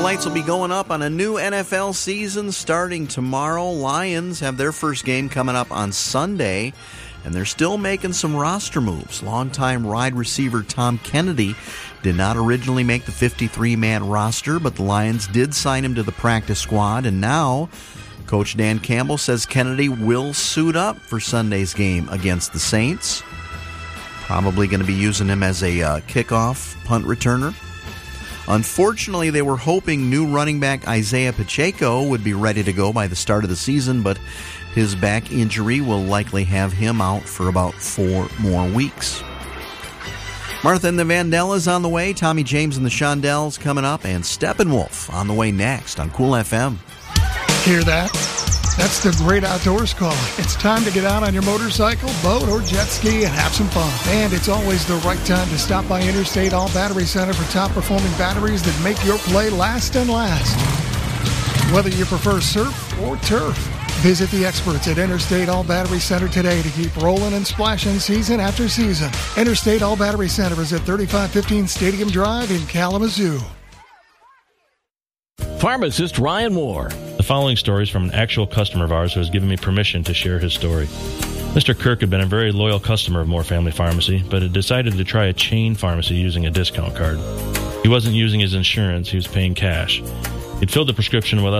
lights will be going up on a new NFL season starting tomorrow. Lions have their first game coming up on Sunday, and they're still making some roster moves. Longtime wide receiver Tom Kennedy did not originally make the 53-man roster, but the Lions did sign him to the practice squad, and now Coach Dan Campbell says Kennedy will suit up for Sunday's game against the Saints. Probably going to be using him as a kickoff punt returner. Unfortunately, they were hoping new running back Isaiah Pacheco would be ready to go by the start of the season, but his back injury will likely have him out for about 4 more weeks. Martha and the Vandellas on the way. Tommy James and the Shondells coming up, and Steppenwolf on the way next on Cool FM. Hear that? That's the Great Outdoors calling. It's time to get out on your motorcycle, boat, or jet ski and have some fun. And it's always the right time to stop by Interstate All Battery Center for top-performing batteries that make your play last and last. Whether you prefer surf or turf, visit the experts at Interstate All Battery Center today to keep rolling and splashing season after season. Interstate All Battery Center is at 3515 Stadium Drive in Kalamazoo. Pharmacist Ryan Moore. The following story is from an actual customer of ours who has given me permission to share his story. Mr. Kirk had been a very loyal customer of Moore Family Pharmacy, but had decided to try a chain pharmacy using a discount card. He wasn't using his insurance, he was paying cash. He'd filled the prescription with us